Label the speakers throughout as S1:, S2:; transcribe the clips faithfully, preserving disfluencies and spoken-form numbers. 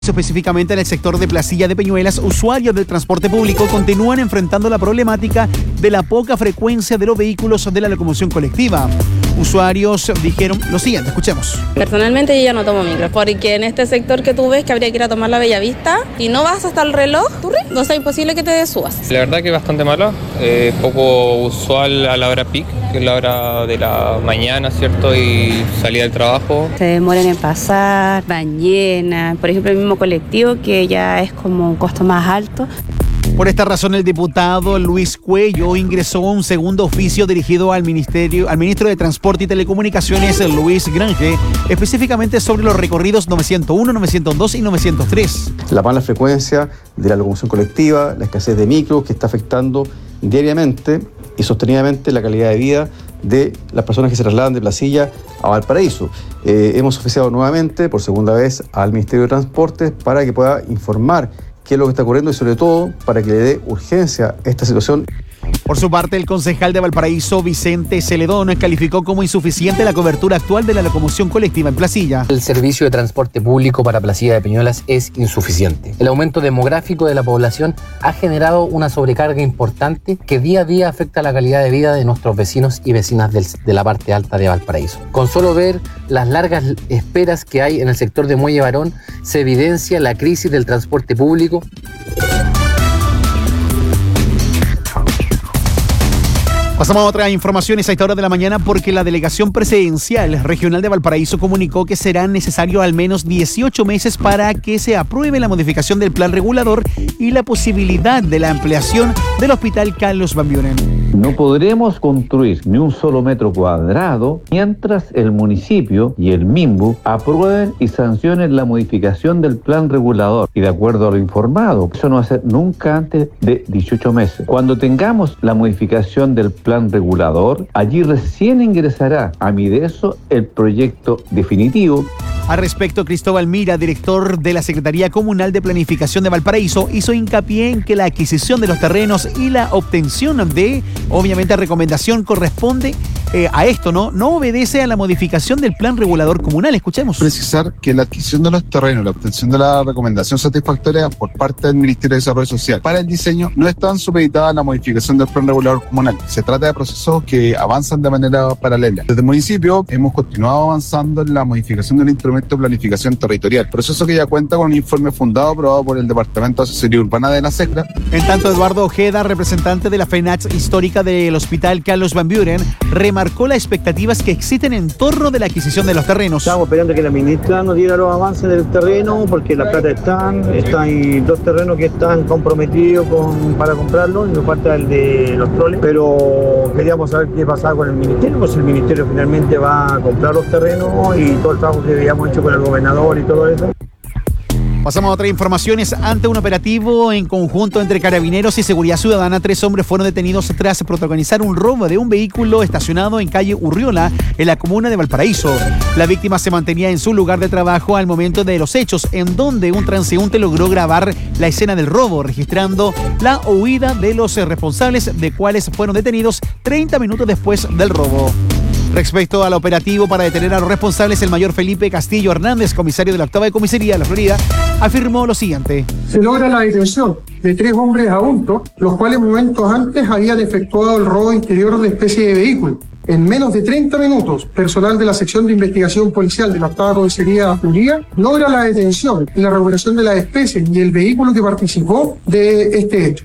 S1: Específicamente en el sector de Placilla de Peñuelas, usuarios del transporte público continúan enfrentando la problemática de la poca frecuencia de los vehículos de la locomoción colectiva. Usuarios dijeron lo siguiente, escuchemos.
S2: Personalmente yo ya no tomo micro, porque en este sector que tú ves que habría que ir a tomar la Bellavista y no vas hasta el reloj, no es imposible que te subas.
S3: La verdad que es bastante mala, eh, poco usual a la hora peak, que es la hora de la mañana, ¿cierto? Y salida del trabajo.
S4: Se demoran en pasar, van llenas, por ejemplo el mismo colectivo que ya es como un costo más alto.
S1: Por esta razón, el diputado Luis Cuello ingresó un segundo oficio dirigido al ministerio, al ministro de Transporte y Telecomunicaciones, Luis Granje, específicamente sobre los recorridos novecientos uno, novecientos dos y novecientos tres.
S5: La mala frecuencia de la locomoción colectiva, la escasez de micros que está afectando diariamente y sostenidamente la calidad de vida de las personas que se trasladan de Placilla a Valparaíso. Eh, hemos oficiado nuevamente, por segunda vez, al Ministerio de Transportes para que pueda informar qué es lo que está ocurriendo y sobre todo para que le dé urgencia a esta situación.
S1: Por su parte, el concejal de Valparaíso, Vicente Celedón, calificó como insuficiente la cobertura actual de la locomoción colectiva en Placilla.
S6: El servicio de transporte público para Placilla de Peñuelas es insuficiente. El aumento demográfico de la población ha generado una sobrecarga importante que día a día afecta la calidad de vida de nuestros vecinos y vecinas del, de la parte alta de Valparaíso. Con solo ver las largas esperas que hay en el sector de Muelle Barón, se evidencia la crisis del transporte público.
S1: Pasamos a otras informaciones a esta hora de la mañana porque la Delegación Presidencial Regional de Valparaíso comunicó que serán necesarios al menos dieciocho meses para que se apruebe la modificación del plan regulador y la posibilidad de la ampliación del Hospital Carlos Van Buren.
S7: No podremos construir ni un solo metro cuadrado mientras el municipio y el MIMBU aprueben y sancionen la modificación del plan regulador. Y de acuerdo a lo informado, eso no va a ser nunca antes de dieciocho meses. Cuando tengamos la modificación del plan regulador, allí recién ingresará a Mideso el proyecto definitivo.
S1: Al respecto, Cristóbal Mira, director de la Secretaría Comunal de Planificación de Valparaíso, hizo hincapié en que la adquisición de los terrenos y la obtención de, obviamente, recomendación corresponde eh, a esto, ¿no? No obedece a la modificación del plan regulador comunal. Escuchemos.
S8: Precisar que la adquisición de los terrenos, la obtención de la recomendación satisfactoria por parte del Ministerio de Desarrollo Social para el diseño no están supeditadas a la modificación del plan regulador comunal. Se trata de procesos que avanzan de manera paralela. Desde el municipio hemos continuado avanzando en la modificación del instrumento de planificación territorial, proceso que ya cuenta con un informe fundado aprobado por el Departamento de Asesoría Urbana de la SECRA.
S1: En tanto, Eduardo Ojeda, representante de la FENATS histórica del Hospital Carlos Van Buren, remarcó las expectativas que existen en torno de la adquisición de los terrenos.
S9: Estamos esperando que la ministra nos diera los avances del terreno, porque la plata están, están hay dos terrenos que están comprometidos con, para comprarlos, y nos falta el de los troles, pero queríamos saber qué pasaba con el ministerio, pues el ministerio finalmente va a comprar los terrenos y todo el trabajo que habíamos hecho con el gobernador y todo eso.
S1: Pasamos a otras informaciones. Ante un operativo en conjunto entre Carabineros y Seguridad Ciudadana, tres hombres fueron detenidos tras protagonizar un robo de un vehículo estacionado en calle Urriola, en la comuna de Valparaíso. La víctima se mantenía en su lugar de trabajo al momento de los hechos, en donde un transeúnte logró grabar la escena del robo, registrando la huida de los responsables, de cuales fueron detenidos treinta minutos después del robo. Respecto al operativo para detener a los responsables, el mayor Felipe Castillo Hernández, comisario de la octava de comisaría de la Florida, afirmó lo siguiente.
S10: Se logra la detención de tres hombres adultos, los cuales momentos antes habían efectuado el robo interior de especie de vehículo. En menos de treinta minutos, personal de la sección de investigación policial de la octava comisaría de la Florida logra la detención y la recuperación de las especies y el vehículo que participó de este hecho.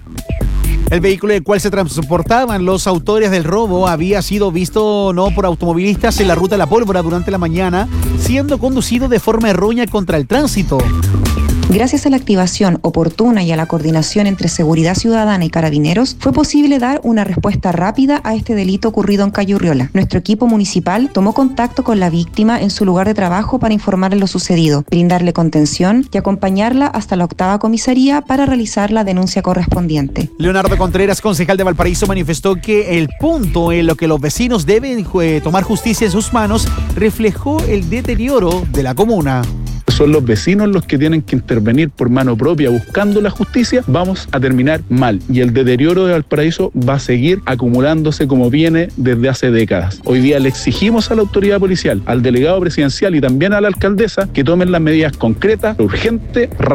S1: El vehículo en el cual se transportaban los autores del robo había sido visto no por automovilistas en la ruta de La Pólvora durante la mañana, siendo conducido de forma errónea contra el tránsito.
S11: Gracias a la activación oportuna y a la coordinación entre Seguridad Ciudadana y Carabineros, fue posible dar una respuesta rápida a este delito ocurrido en calle Urriola. Nuestro equipo municipal tomó contacto con la víctima en su lugar de trabajo para informarle lo sucedido, brindarle contención y acompañarla hasta la octava comisaría para realizar la denuncia correspondiente.
S1: Leonardo Contreras, concejal de Valparaíso, manifestó que el punto en lo que los vecinos deben eh, tomar justicia en sus manos reflejó el deterioro de la comuna.
S12: son los vecinos los que tienen que intervenir por mano propia buscando la justicia, vamos a terminar mal y el deterioro de Valparaíso va a seguir acumulándose como viene desde hace décadas. Hoy día le exigimos a la autoridad policial, al delegado presidencial y también a la alcaldesa que tomen las medidas concretas, urgentes,